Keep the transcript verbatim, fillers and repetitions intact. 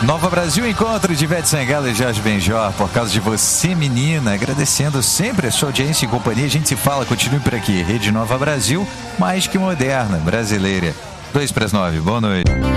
Nova Brasil, encontro de Ivete Sangalo e Jorge Benjor, por causa de você, menina. Agradecendo sempre a sua audiência e companhia. A gente se fala, continue por aqui. Rede Nova Brasil, mais que moderna, brasileira. Dois para as nove, boa noite.